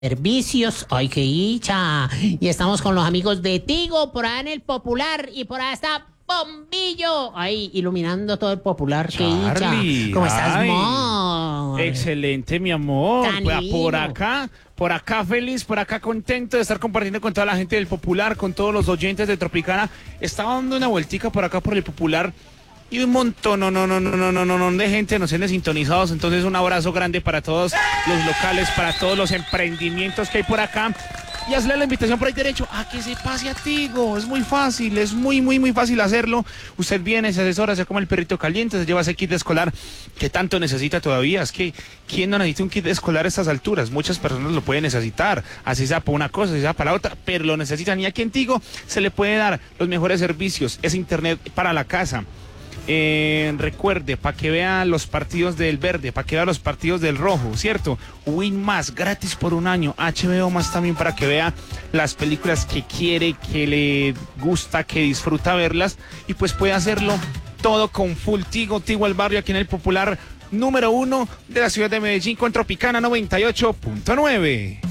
Servicios, ay, qué dicha. Y estamos con los amigos de Tigo, por allá en el Popular, y por allá está Bombillo, ahí, iluminando todo el Popular, qué dicha. Charlie, ¿Cómo estás, ay, amor? excelente, mi amor. Tan Por lindo. por acá feliz, por acá contento de estar compartiendo con toda la gente del Popular, con todos los oyentes de Tropicana. Estaba dando una vueltica por acá por el Popular y un montón, no, de gente nos tiene sintonizados. Entonces un abrazo grande para todos los locales, para todos los emprendimientos que hay por acá. Y hazle la invitación por ahí derecho a que se pase a Tigo. Es muy fácil, es muy fácil hacerlo. Usted viene, se asesora, se come el perrito caliente, se lleva ese kit escolar que tanto necesita todavía. Es que, ¿quién no necesita un kit escolar a estas alturas? Muchas personas lo pueden necesitar, así sea para una cosa, así sea para la otra, pero lo necesitan. Y aquí en Tigo se le puede dar los mejores servicios. Es internet para la casa. Recuerde, para que vea los partidos del verde, para que vea los partidos del rojo, ¿cierto? Win más, gratis por un año. HBO más también para que vea las películas que quiere, que le gusta, que disfruta verlas. Y pues puede hacerlo todo con Full Tigo. Tigo al barrio aquí en el Popular número 1 de la ciudad de Medellín con Tropicana 98.9.